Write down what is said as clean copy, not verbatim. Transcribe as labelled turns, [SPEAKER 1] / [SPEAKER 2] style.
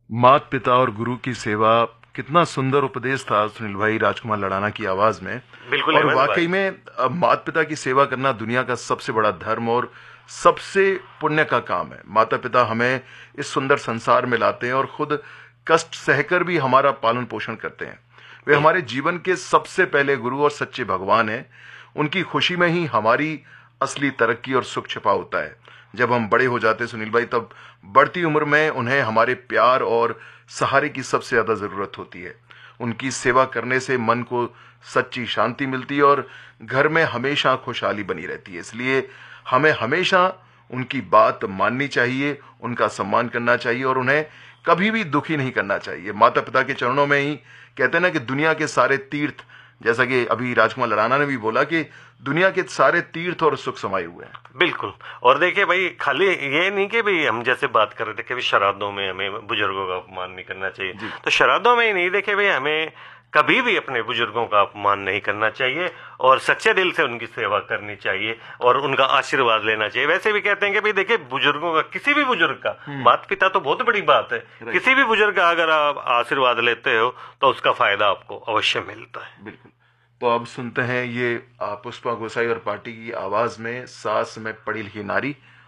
[SPEAKER 1] मात पिता और गुरु की सेवा, कितना सुंदर उपदेश था सुनील भाई राजकुमार लड़ाना की आवाज में।
[SPEAKER 2] बिल्कुल
[SPEAKER 1] और
[SPEAKER 2] हेमंत
[SPEAKER 1] वाकई
[SPEAKER 2] भाई।
[SPEAKER 1] में माता पिता की सेवा करना दुनिया का सबसे बड़ा धर्म और सबसे पुण्य का काम है। माता पिता हमें इस सुंदर संसार में लाते हैं और खुद कष्ट सहकर भी हमारा पालन पोषण करते हैं। वे हमारे
[SPEAKER 2] बिल्कुल।
[SPEAKER 1] जीवन के सबसे पहले गुरु और सच्चे भगवान हैं। उनकी खुशी में ही हमारी असली तरक्की और सुख छिपा होता है। जब हम बड़े हो जाते हैं सुनील भाई, तब बढ़ती उम्र में उन्हें हमारे प्यार और सहारे की सबसे ज्यादा जरूरत होती है। उनकी सेवा करने से मन को सच्ची शांति मिलती है और घर में हमेशा खुशहाली बनी रहती है। इसलिए हमें हमेशा उनकी बात माननी चाहिए, उनका सम्मान करना चाहिए और उन्हें कभी भी दुखी नहीं करना चाहिए। माता पिता के चरणों में ही कहते हैं ना कि दुनिया के सारे तीर्थ, जैसा कि अभी राजकुमार लड़ाना ने भी बोला कि दुनिया के सारे तीर्थ और सुख समाये हुए हैं।
[SPEAKER 2] बिल्कुल। और देखिए भाई, खाली ये नहीं कि भाई हम जैसे बात कर रहे थे कि भाई श्राद्धों में हमें बुजुर्गों का अपमान नहीं करना चाहिए,
[SPEAKER 1] जी।
[SPEAKER 2] तो श्राद्धों में ही नहीं, देखिए भाई हमें कभी भी अपने बुजुर्गों का अपमान नहीं करना चाहिए और सच्चे दिल से उनकी सेवा करनी चाहिए और उनका आशीर्वाद लेना चाहिए। वैसे भी कहते हैं कि भाई देखिए, बुजुर्गों का, किसी भी बुजुर्ग का, माता पिता तो बहुत बड़ी बात है, किसी भी बुजुर्ग का अगर आप आशीर्वाद लेते हो तो उसका फायदा आपको अवश्य मिलता है।
[SPEAKER 1] बिल्कुल। तो अब सुनते हैं ये पुष्पा गोसाई और पार्टी की आवाज में सास में पढ़ी लिखी नारी।